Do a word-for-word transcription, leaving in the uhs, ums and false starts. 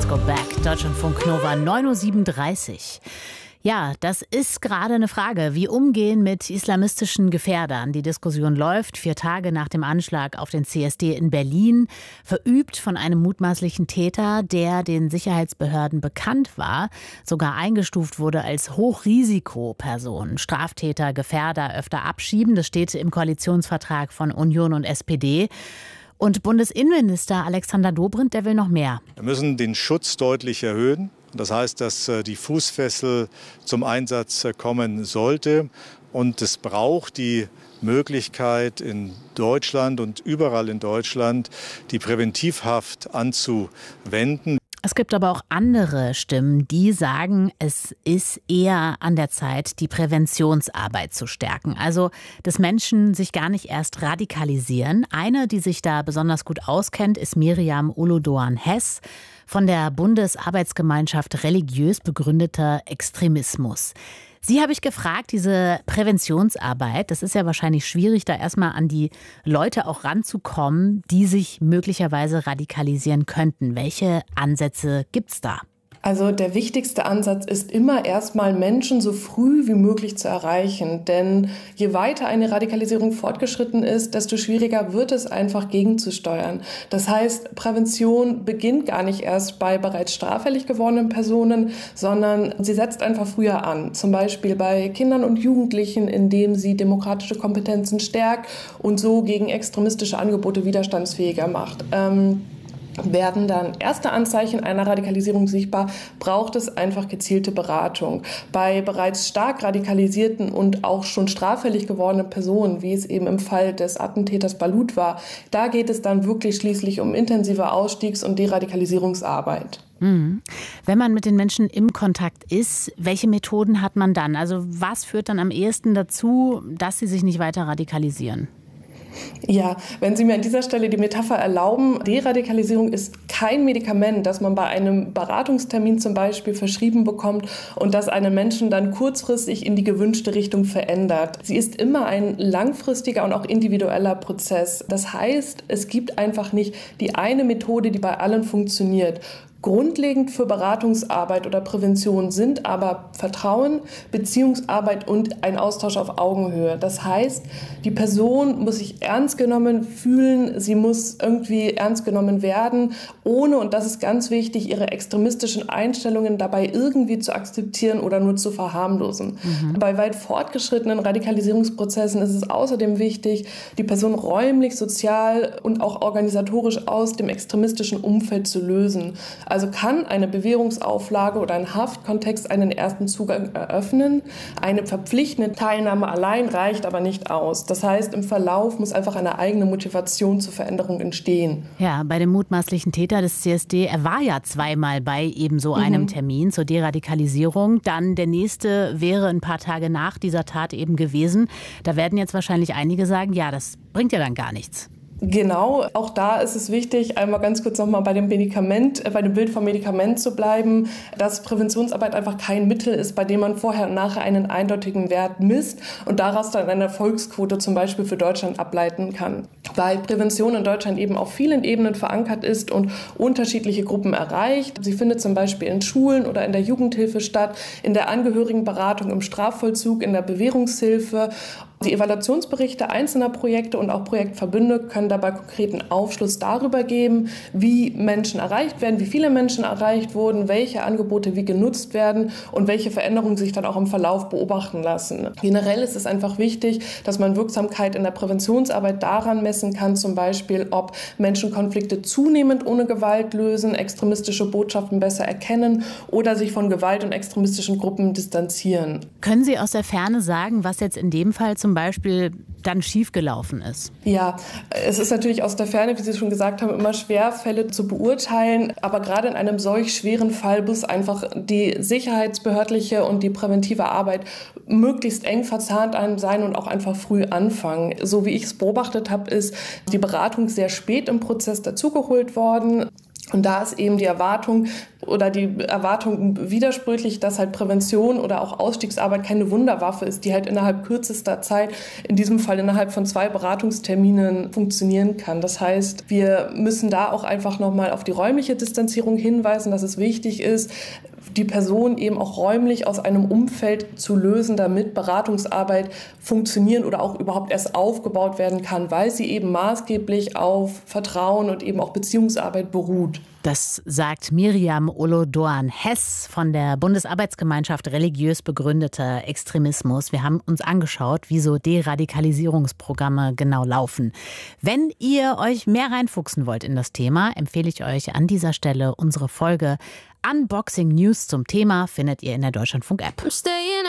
Go Back. Deutschlandfunk Nova, neun Uhr siebenunddreißig. Ja, das ist gerade eine Frage. Wie umgehen mit islamistischen Gefährdern? Die Diskussion läuft vier Tage nach dem Anschlag auf den C S D in Berlin. Verübt von einem mutmaßlichen Täter, der den Sicherheitsbehörden bekannt war, sogar eingestuft wurde als Hochrisikoperson. Straftäter, Gefährder öfter abschieben. Das steht im Koalitionsvertrag von Union und S P D. Und Bundesinnenminister Alexander Dobrindt, der will noch mehr. Wir müssen den Schutz deutlich erhöhen. Das heißt, dass die Fußfessel zum Einsatz kommen sollte. Und es braucht die Möglichkeit in Deutschland und überall in Deutschland die Präventivhaft anzuwenden. Es gibt aber auch andere Stimmen, die sagen, es ist eher an der Zeit, die Präventionsarbeit zu stärken. Also, dass Menschen sich gar nicht erst radikalisieren. Eine, die sich da besonders gut auskennt, ist Miriam Uludoan-Hess von der Bundesarbeitsgemeinschaft religiös begründeter Extremismus. Sie habe ich gefragt, diese Präventionsarbeit, das ist ja wahrscheinlich schwierig, da erstmal an die Leute auch ranzukommen, die sich möglicherweise radikalisieren könnten. Welche Ansätze gibt's da? Also der wichtigste Ansatz ist immer erstmal Menschen so früh wie möglich zu erreichen. Denn je weiter eine Radikalisierung fortgeschritten ist, desto schwieriger wird es einfach gegenzusteuern. Das heißt, Prävention beginnt gar nicht erst bei bereits straffällig gewordenen Personen, sondern sie setzt einfach früher an. Zum Beispiel bei Kindern und Jugendlichen, indem sie demokratische Kompetenzen stärkt und so gegen extremistische Angebote widerstandsfähiger macht. Ähm, Werden dann erste Anzeichen einer Radikalisierung sichtbar, braucht es einfach gezielte Beratung. Bei bereits stark radikalisierten und auch schon straffällig gewordenen Personen, wie es eben im Fall des Attentäters Balut war, da geht es dann wirklich schließlich um intensive Ausstiegs- und Deradikalisierungsarbeit. Mhm. Wenn man mit den Menschen im Kontakt ist, welche Methoden hat man dann? Also was führt dann am ehesten dazu, dass sie sich nicht weiter radikalisieren? Ja, wenn Sie mir an dieser Stelle die Metapher erlauben, Deradikalisierung ist kein Medikament, das man bei einem Beratungstermin zum Beispiel verschrieben bekommt und das einen Menschen dann kurzfristig in die gewünschte Richtung verändert. Sie ist immer ein langfristiger und auch individueller Prozess. Das heißt, es gibt einfach nicht die eine Methode, die bei allen funktioniert. Grundlegend für Beratungsarbeit oder Prävention sind aber Vertrauen, Beziehungsarbeit und ein Austausch auf Augenhöhe. Das heißt, die Person muss sich ernst genommen fühlen, sie muss irgendwie ernst genommen werden, ohne, und das ist ganz wichtig, ihre extremistischen Einstellungen dabei irgendwie zu akzeptieren oder nur zu verharmlosen. Mhm. Bei weit fortgeschrittenen Radikalisierungsprozessen ist es außerdem wichtig, die Person räumlich, sozial und auch organisatorisch aus dem extremistischen Umfeld zu lösen. Also kann eine Bewährungsauflage oder ein Haftkontext einen ersten Zugang eröffnen. Eine verpflichtende Teilnahme allein reicht aber nicht aus. Das heißt, im Verlauf muss einfach eine eigene Motivation zur Veränderung entstehen. Ja, bei dem mutmaßlichen Täter des C S D, er war ja zweimal bei eben so einem mhm. Termin zur Deradikalisierung. Dann der nächste wäre ein paar Tage nach dieser Tat eben gewesen. Da werden jetzt wahrscheinlich einige sagen, ja, das bringt ja dann gar nichts. Genau, auch da ist es wichtig, einmal ganz kurz nochmal bei dem Medikament, bei dem Bild vom Medikament zu bleiben, dass Präventionsarbeit einfach kein Mittel ist, bei dem man vorher und nachher einen eindeutigen Wert misst und daraus dann eine Erfolgsquote zum Beispiel für Deutschland ableiten kann. Weil Prävention in Deutschland eben auf vielen Ebenen verankert ist und unterschiedliche Gruppen erreicht. Sie findet zum Beispiel in Schulen oder in der Jugendhilfe statt, in der Angehörigenberatung, im Strafvollzug, in der Bewährungshilfe. Die Evaluationsberichte einzelner Projekte und auch Projektverbünde können dabei konkreten Aufschluss darüber geben, wie Menschen erreicht werden, wie viele Menschen erreicht wurden, welche Angebote wie genutzt werden und welche Veränderungen sich dann auch im Verlauf beobachten lassen. Generell ist es einfach wichtig, dass man Wirksamkeit in der Präventionsarbeit daran messen kann, zum Beispiel, ob Menschen Konflikte zunehmend ohne Gewalt lösen, extremistische Botschaften besser erkennen oder sich von Gewalt und extremistischen Gruppen distanzieren. Können Sie aus der Ferne sagen, was jetzt in dem Fall zum Beispiel dann schiefgelaufen ist? Ja, es ist natürlich aus der Ferne, wie Sie schon gesagt haben, immer schwer, Fälle zu beurteilen. Aber gerade in einem solch schweren Fall muss einfach die sicherheitsbehördliche und die präventive Arbeit möglichst eng verzahnt sein und auch einfach früh anfangen. So wie ich es beobachtet habe, ist die Beratung sehr spät im Prozess dazugeholt worden. Und da ist eben die Erwartung oder die Erwartung widersprüchlich, dass halt Prävention oder auch Ausstiegsarbeit keine Wunderwaffe ist, die halt innerhalb kürzester Zeit, in diesem Fall innerhalb von zwei Beratungsterminen funktionieren kann. Das heißt, wir müssen da auch einfach nochmal auf die räumliche Distanzierung hinweisen, dass es wichtig ist, die Person eben auch räumlich aus einem Umfeld zu lösen, damit Beratungsarbeit funktionieren oder auch überhaupt erst aufgebaut werden kann, weil sie eben maßgeblich auf Vertrauen und eben auch Beziehungsarbeit beruht. Das sagt Miriam Olodoan-Hess von der Bundesarbeitsgemeinschaft Religiös begründeter Extremismus. Wir haben uns angeschaut, wie so Deradikalisierungsprogramme genau laufen. Wenn ihr euch mehr reinfuchsen wollt in das Thema, empfehle ich euch an dieser Stelle unsere Folge Unboxing News zum Thema, findet ihr in der Deutschlandfunk-App.